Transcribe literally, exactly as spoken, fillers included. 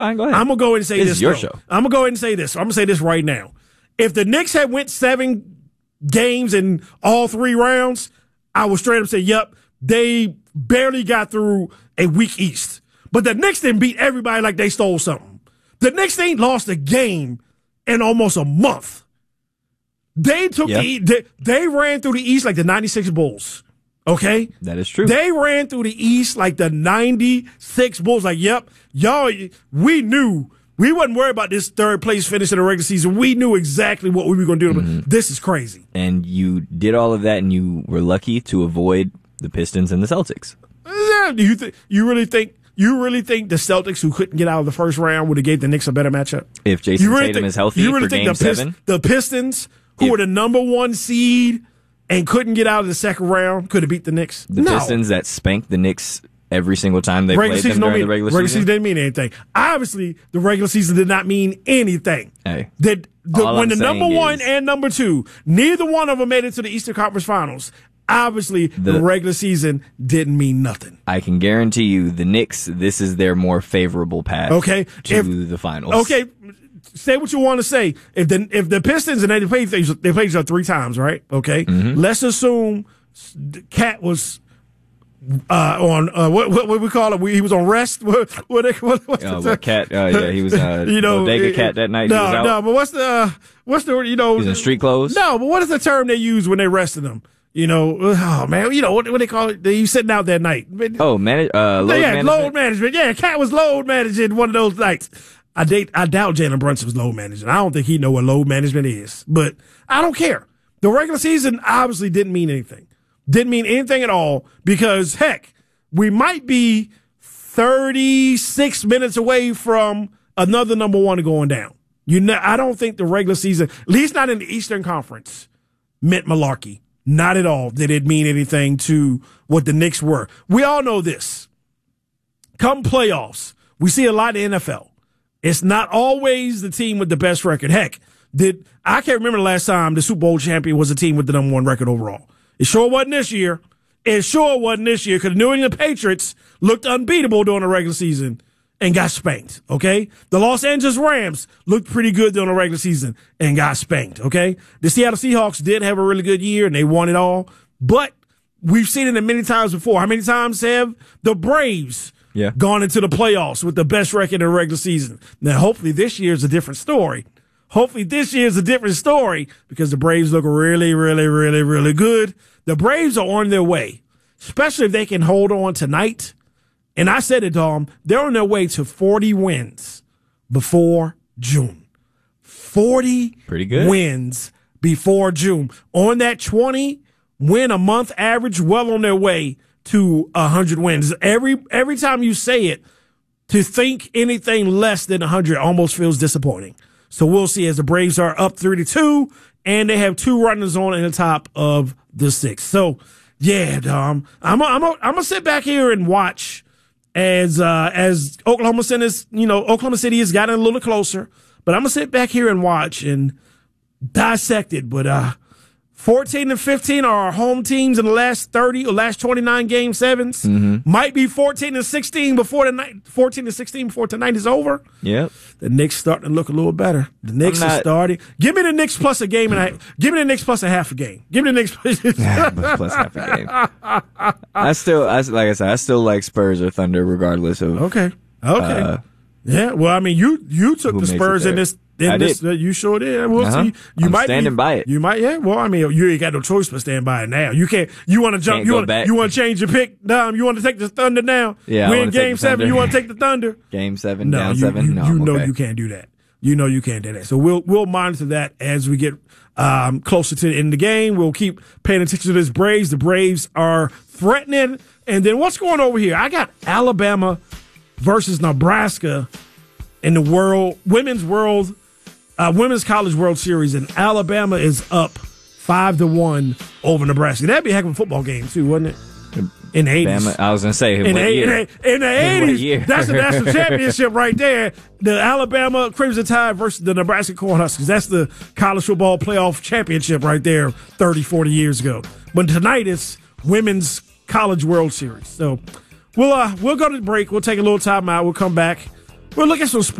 Fine, go ahead. I'm gonna go ahead and say this. This is your though. show. I'm gonna go ahead and say this. I'm gonna say this right now. If the Knicks had went seven games in all three rounds, I would straight up say, "Yep, they barely got through a weak East." But the Knicks didn't beat everybody like they stole something. The Knicks ain't lost a game in almost a month. They took yep. the they, they ran through the East like the ninety-six Bulls. Okay? That is true. They ran through the East like the ninety-six Bulls. Like, yep, y'all, we knew. We wasn't worried about this third place finish in the regular season. We knew exactly what we were going to do. Mm-hmm. This is crazy. And you did all of that, and you were lucky to avoid the Pistons and the Celtics. Yeah, do you think you really think you really think the Celtics, who couldn't get out of the first round, would have gave the Knicks a better matchup? If Jason really Tatum think, is healthy you really for think Game the Pist- Seven, the Pistons, who if, were the number one seed and couldn't get out of the second round, could have beat the Knicks? The no. Pistons that spanked the Knicks every single time they regular played them during mean, the regular, regular season? season didn't mean anything. Obviously, the regular season did not mean anything. Hey, That the, when I'm the number one is, and number two, neither one of them made it to the Eastern Conference Finals. Obviously, the, the regular season didn't mean nothing. I can guarantee you, the Knicks, this is their more favorable path. Okay, to if, the finals. Okay, say what you want to say. If the if the Pistons and they played they played each other three times, right? Okay, mm-hmm. Let's assume Cat was. Uh, on uh, what, what what we call it? We, he was on rest. What what, what what's uh, the what Cat? Uh, yeah, he was. Uh, you know, bodega Cat that night. No, he was out. no. But what's the uh, what's the you know? He was in street clothes. No, but what is the term they use when they rested him? You know, oh man, you know what, what they call it? They sitting out that night. Oh, manage. Uh, load yeah, management. load management. Yeah, Cat was load managing one of those nights. I date. I doubt Jalen Brunson was load managing. I don't think he know what load management is. But I don't care. The regular season obviously didn't mean anything. Didn't mean anything at all because heck. We might be thirty-six minutes away from another number one going down. You know, I don't think the regular season, at least not in the Eastern Conference, meant malarkey. Not at all. Did it mean anything to what the Knicks were? We all know this. Come playoffs, we see a lot in the N F L. It's not always the team with the best record. Heck, did I can't remember the last time the Super Bowl champion was a team with the number one record overall. It sure wasn't this year. It sure wasn't this year because the New England Patriots looked unbeatable during the regular season and got spanked, okay? The Los Angeles Rams looked pretty good during the regular season and got spanked, okay? The Seattle Seahawks did have a really good year and they won it all, but we've seen it many times before. How many times have the Braves yeah. gone into the playoffs with the best record in the regular season? Now, hopefully this year is a different story. Hopefully this year is a different story because the Braves look really, really, really, really good. The Braves are on their way, especially if they can hold on tonight. And I said it, Dom, they're on their way to forty wins before June. forty Pretty good. wins before June. On that twenty win a month average, well on their way to one hundred wins. Every every time you say it, to think anything less than one hundred almost feels disappointing. So we'll see as the Braves are up three to two, and they have two runners on in the top of the six. So, yeah, Dom, I'm a, I'm a, I'm gonna sit back here and watch as uh, as Oklahoma City's, you know, Oklahoma City has gotten a little closer. But I'm gonna sit back here and watch and dissect it. But uh, fourteen and fifteen are our home teams in the last thirty or last twenty-nine game sevens. Mm-hmm. Might be fourteen and sixteen before the night. fourteen and sixteen before tonight is over. Yep. The Knicks starting to look a little better. The Knicks not, are starting. Give me the Knicks plus a game and a, give me the Knicks plus a half a game. Give me the Knicks plus half a game. I still, I, like I said, I still like Spurs or Thunder regardless of. Okay. Okay. Uh, yeah. Well, I mean, you you took the Spurs in this. In this, did. You sure did. We'll uh-huh. see. You I'm might standing be, by it. You might, yeah. Well, I mean, you ain't got no choice but stand by it now. You can't. You want to jump? Can't you go want? back. You want to change your pick? Dom, you want to take the Thunder now? Yeah. Win game seven. You want to take the Thunder? Game seven, no, down you, seven. You, no, you I'm know okay. you can't do that. You know you can't do that. So we'll we'll monitor that as we get um, closer to the end of the game. We'll keep paying attention to this Braves. The Braves are threatening. And then what's going over here? I got Alabama versus Nebraska in the world women's world. Uh, Women's College World Series, and Alabama is up five to one over Nebraska. That'd be a heck of a football game too, wouldn't it? In the eighties, Bama, I was gonna say in, what the, year? in the, in the eighties, that's the national championship right there. The Alabama Crimson Tide versus the Nebraska Cornhuskers. That's the college football playoff championship right there, thirty, forty years ago. But tonight it's Women's College World Series. So we'll uh, we'll go to the break. We'll take a little time out. We'll come back. We'll look at some